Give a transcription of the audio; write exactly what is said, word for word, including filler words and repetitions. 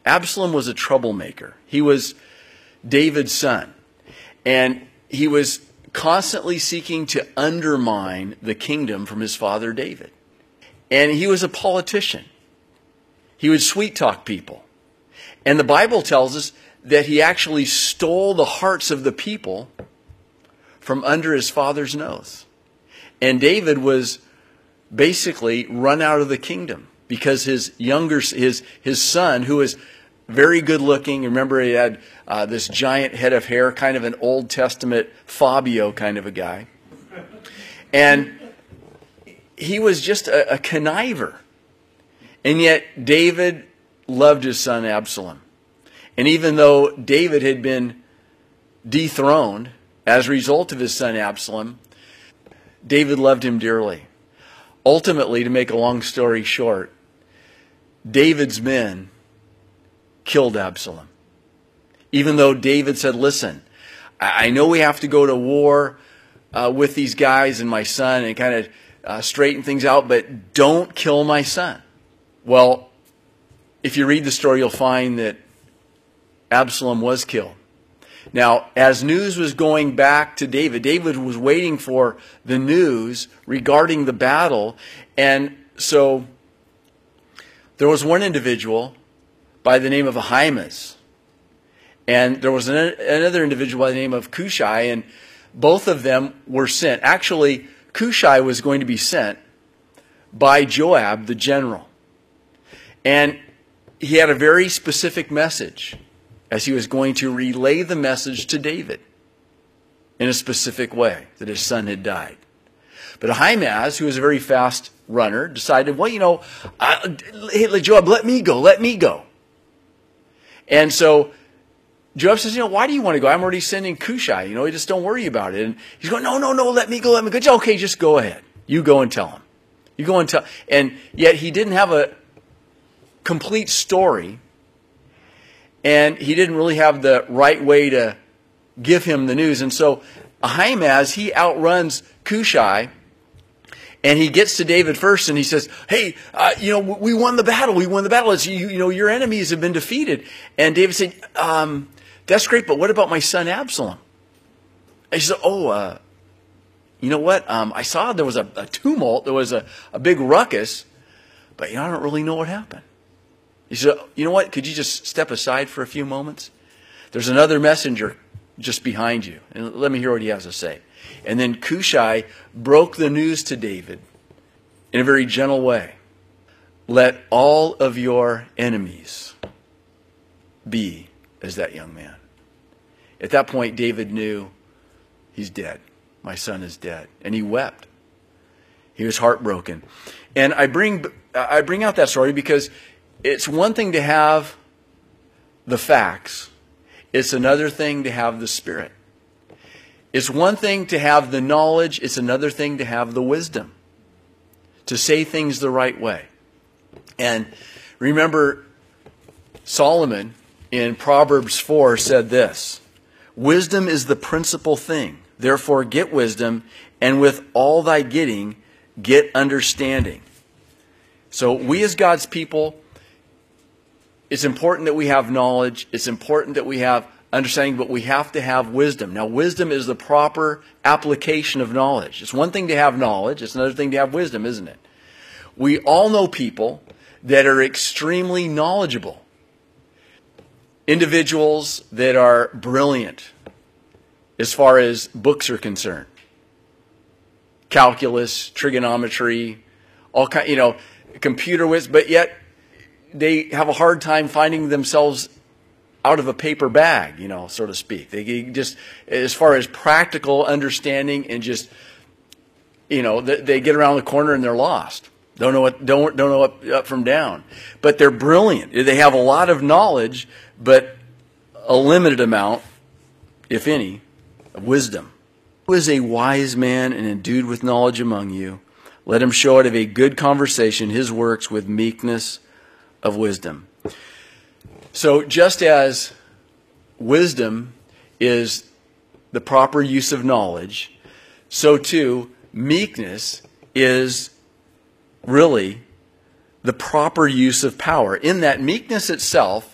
Absalom was a troublemaker. He was David's son. And he was constantly seeking to undermine the kingdom from his father David. And he was a politician. He would sweet talk people. And the Bible tells us that he actually stole the hearts of the people from under his father's nose. And David was basically run out of the kingdom because his younger, his, his son, who was very good looking, remember he had uh, this giant head of hair, kind of an Old Testament Fabio kind of a guy. And he was just a, a conniver. And yet David loved his son Absalom. And even though David had been dethroned as a result of his son Absalom, David loved him dearly. Ultimately, to make a long story short, David's men killed Absalom. Even though David said, listen, I know we have to go to war uh, with these guys and my son and kind of uh, straighten things out, but don't kill my son. Well, if you read the story, you'll find that Absalom was killed. Now, as news was going back to David, David was waiting for the news regarding the battle. And so there was one individual by the name of Ahimaaz. And there was an, another individual by the name of Cushai. And both of them were sent. Actually, Cushai was going to be sent by Joab, the general. And he had a very specific message, as he was going to relay the message to David in a specific way, that his son had died. But Ahimaaz, who was a very fast runner, decided, well, you know, I, hey, Joab, let me go, let me go. And so Joab says, you know, why do you want to go? I'm already sending Cushai, you know, just don't worry about it. And he's going, no, no, no, let me go, let me go. Okay, just go ahead. You go and tell him. You go and tell. And yet he didn't have a complete story. And he didn't really have the right way to give him the news. And so Ahimaaz, he outruns Cushai. And he gets to David first and he says, hey, uh, you know, we won the battle. We won the battle. It's, you, you know, your enemies have been defeated. And David said, um, that's great, but what about my son Absalom? And he said, oh, uh, you know what? Um, I saw there was a, a tumult. There was a, a big ruckus. But you know, I don't really know what happened. He said, you know what? Could you just step aside for a few moments? There's another messenger just behind you. And let me hear what he has to say. And then Cushai broke the news to David in a very gentle way. Let all of your enemies be as that young man. At that point, David knew he's dead. My son is dead. And he wept. He was heartbroken. And I bring, I bring out that story because it's one thing to have the facts. It's another thing to have the Spirit. It's one thing to have the knowledge. It's another thing to have the wisdom. To say things the right way. And remember, Solomon in Proverbs four said this, wisdom is the principal thing. Therefore get wisdom, and with all thy getting, get understanding. So we as God's people, it's important that we have knowledge. It's important that we have understanding, but we have to have wisdom. Now, wisdom is the proper application of knowledge. It's one thing to have knowledge. It's another thing to have wisdom, isn't it? We all know people that are extremely knowledgeable. Individuals that are brilliant as far as books are concerned. Calculus, trigonometry, all kind, you know, computer whiz, but yet they have a hard time finding themselves out of a paper bag, you know, so to speak. They just, as far as practical understanding and just, you know, they get around the corner and they're lost. Don't know what, don't, don't know up, up from down. But they're brilliant. They have a lot of knowledge, but a limited amount, if any, of wisdom. Who is a wise man and endued with knowledge among you? Let him show out of a good conversation his works with meekness of wisdom. So just as wisdom is the proper use of knowledge, so too meekness is really the proper use of power. In that meekness itself